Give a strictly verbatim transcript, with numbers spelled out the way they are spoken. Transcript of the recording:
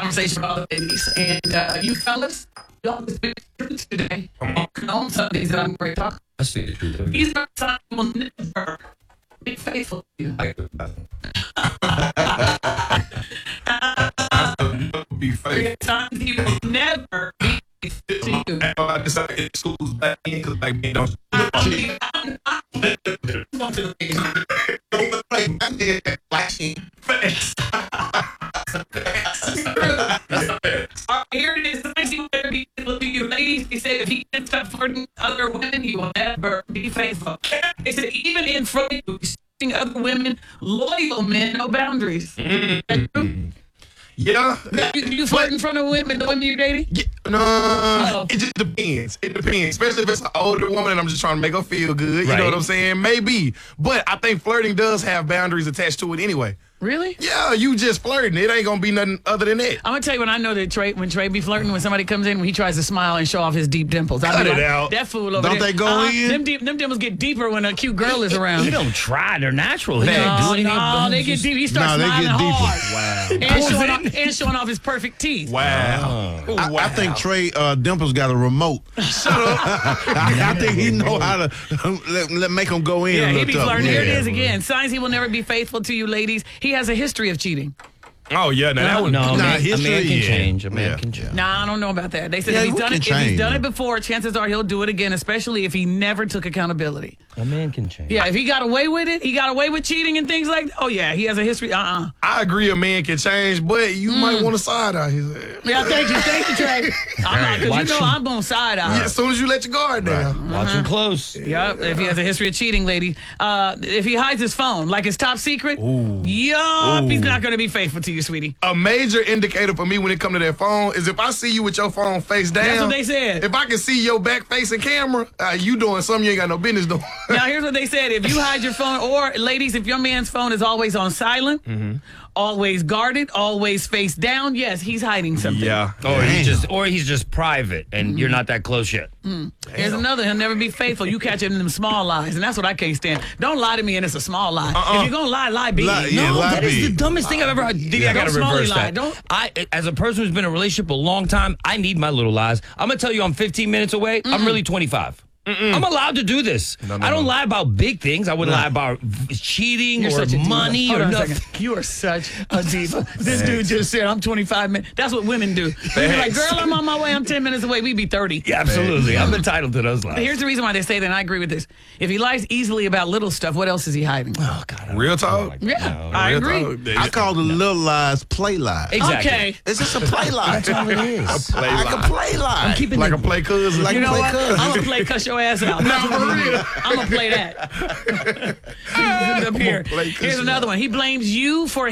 conversation about the ladies. And uh, you fellas, y'all just speak the truth today. On Sundays that I'm going to talk. I see the truth. These are times you will never be faithful to you. I could not. Be faithful. Times you will never be faithful to you. I decided in schools back in because like me don't cheat. Don't look like my man flashing face. Uh, here it is. Times you will never be faithful to you. Ladies, they said if he ends up flirting with other women, he will never be faithful. They said even in front of you, seeing other women, loyal men, no boundaries. Mm-hmm. Yeah. You, you flirt in front of women, the women you're dating? Yeah, no, Uh-oh. it just depends. It depends, especially if it's an older woman and I'm just trying to make her feel good. You Right. know what I'm saying? Maybe, but I think flirting does have boundaries attached to it anyway. Really? Yeah, you just flirting. It ain't gonna be nothing other than that. I'm gonna tell you when I know that Trey, when Trey be flirting, when somebody comes in, when he tries to smile and show off his deep dimples. I Cut be it like, out. That fool over Don't there. they go uh, in? Them, deep, them dimples get deeper when a cute girl is around. He don't try. They're natural. He no, don't do anything. no, they get Just- deep. He starts No, they smiling get deeper. hard. Wow. And showing, off, and showing off his perfect teeth. Wow. Oh. I, I think Trey uh, Dimples got a remote. Shut up. I, I think he know how to let, let make him go in. Yeah, a he little be tough. flirting. Here it Yeah. is again. Signs he will never be faithful to you, ladies. He has a history of cheating. Oh yeah, now that No, one. no, a Nah, man, a history, man can yeah. change. A man Yeah. can change. Nah, I don't know about that. They said Yeah, if he's who done can it, if he's change, done it man? before, chances are he'll do it again, especially if he never took accountability. A man can change. Yeah, if he got away with it, he got away with cheating and things like that. Oh yeah, he has a history. Uh uh I agree, a man can change, but you might want to side eye his ass. Yeah, thank you, thank you, Trey. I'm not, because Watch you know him. I'm going side eye. Yeah, as soon as you let your guard down. Watch him close. Yep, if he has a history of cheating, lady. Uh, if he hides his phone, like his top secret, yup, he's not going to be faithful to you, sweetie. A major indicator for me when it comes to that phone is if I see you with your phone face down. That's what they said. If I can see your back facing camera, uh, you doing something you ain't got no business doing. Now, here's what they said. If you hide your phone, or ladies, if your man's phone is always on silent, always guarded, always face down, yes, he's hiding something. yeah. Or he's just, or he's just private, and you're not that close yet. Here's another. He'll never be faithful. You catch him in them small lies, and that's what I can't stand. Don't lie to me, and it's a small lie. Uh-uh. If you're gonna lie, lie big. Lie- yeah, No, lie that is the big. dumbest thing I've ever heard. Diddy, I Don't gotta smally reverse lie. that. Don't- I, as a person who's been in a relationship a long time, I need my little lies. I'm gonna tell you, I'm fifteen minutes away. I'm really twenty-five. I'm allowed to do this. No, no, I don't no. lie about big things. I wouldn't lie about v- cheating You're or such a diva. money Hold or on a nothing. second. You are such a diva. This dude just said, I'm twenty-five minutes. That's what women do. They be like, girl, I'm on my way. I'm ten minutes away. We be thirty. Yeah, absolutely. I'm entitled to those lies. Here's the reason why they say that, and I agree with this. If he lies easily about little stuff, what else is he hiding? oh God, I don't- Real I don't talk. like Yeah, that. No, I Real agree. talk. I call the little lies play lies. Exactly. Okay. It's just a play lie. That's all it is. Play Like lie. a play lie. I'm keeping Like it. a play cousin. Like You know play what? cousin. I'm going to play cuss your ass out. No, for real. I'm going to play that. Up here. play cuss Here's you another one. He blames you for